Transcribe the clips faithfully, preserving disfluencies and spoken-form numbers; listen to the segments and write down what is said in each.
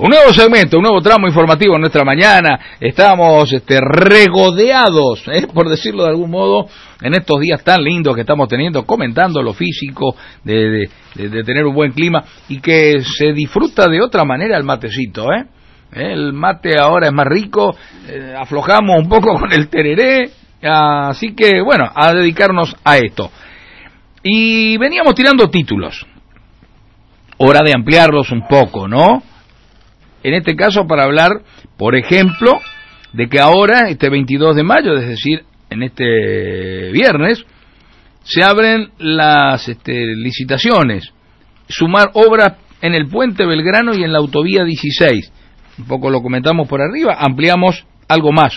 Un nuevo segmento, un nuevo tramo informativo en nuestra mañana. Estamos este, regodeados, ¿eh? por decirlo de algún modo, en estos días tan lindos que estamos teniendo, comentando lo físico, de, de, de tener un buen clima y que se disfruta de otra manera el matecito, ¿eh? El mate ahora es más rico, eh, aflojamos un poco con el tereré, así que bueno, a dedicarnos a esto. Y veníamos tirando títulos, hora de ampliarlos un poco, ¿no? En este caso para hablar, por ejemplo, de que ahora, este veintidós de mayo, es decir, en este viernes, se abren las este, licitaciones, sumar obras en el Puente Belgrano y en la Autovía dieciséis. Un poco lo comentamos por arriba, ampliamos algo más.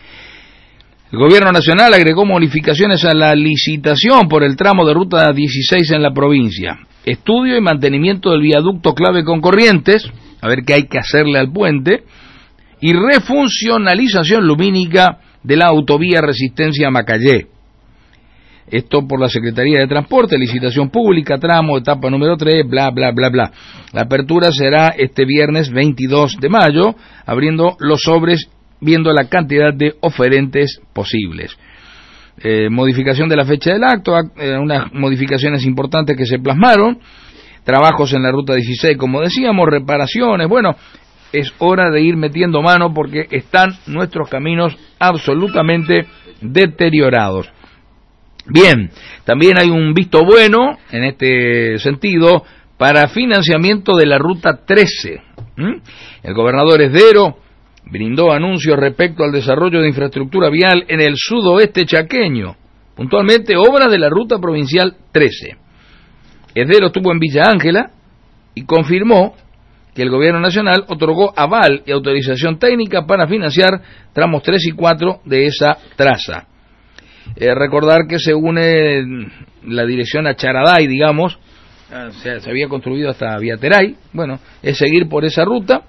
El Gobierno Nacional agregó modificaciones a la licitación por el tramo de Ruta dieciséis en la provincia. Estudio y mantenimiento del viaducto clave con Corrientes, a ver qué hay que hacerle al puente, y refuncionalización lumínica de la autovía Resistencia Macayé. Esto por la Secretaría de Transporte, licitación pública, tramo, etapa número tres, bla, bla, bla, bla. La apertura será este viernes veintidós de mayo, abriendo los sobres, viendo la cantidad de oferentes posibles. Eh, modificación de la fecha del acto, eh, unas modificaciones importantes que se plasmaron, trabajos en la ruta dieciséis, como decíamos, reparaciones, bueno, es hora de ir metiendo mano porque están nuestros caminos absolutamente deteriorados. Bien, también hay un visto bueno, en este sentido, para financiamiento de la ruta trece. ¿Mm? El gobernador Esdero brindó anuncios respecto al desarrollo de infraestructura vial en el sudoeste chaqueño, puntualmente obras de la ruta provincial trece. Esdero estuvo en Villa Ángela y confirmó que el Gobierno Nacional otorgó aval y autorización técnica para financiar tramos tres y cuatro de esa traza. Eh, recordar que se une la dirección a Charaday, digamos, o sea, se había construido hasta Viateray, bueno, es seguir por esa ruta,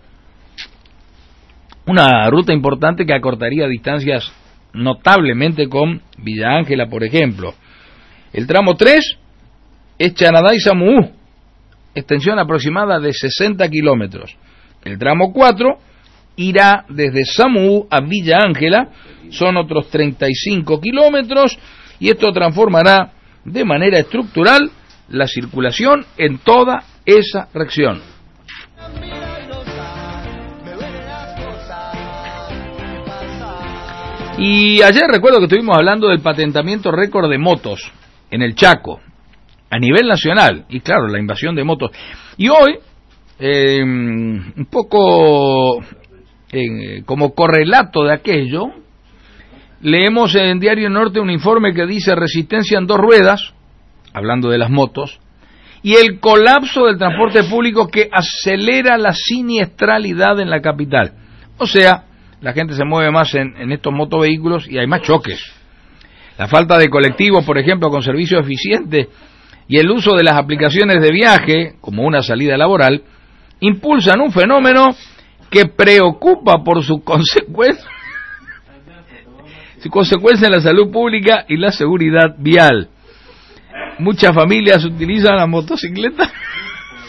una ruta importante que acortaría distancias notablemente con Villa Ángela, por ejemplo. El tramo tres es Charaday-Samuú, extensión aproximada de sesenta kilómetros. El tramo cuatro irá desde Samuú a Villa Ángela, son otros treinta y cinco kilómetros, y esto transformará de manera estructural la circulación en toda esa región. Y ayer recuerdo que estuvimos hablando del patentamiento récord de motos en el Chaco, a nivel nacional, y claro, la invasión de motos. Y hoy, eh, un poco eh, como correlato de aquello, leemos en Diario Norte un informe que dice resistencia en dos ruedas, hablando de las motos, y el colapso del transporte público que acelera la siniestralidad en la capital. O sea, la gente se mueve más en, en estos motovehículos y hay más choques. La falta de colectivos, por ejemplo, con servicios eficientes, y el uso de las aplicaciones de viaje, como una salida laboral, impulsan un fenómeno que preocupa por su consecuencia, su consecuencia en la salud pública y la seguridad vial. Muchas familias utilizan la motocicleta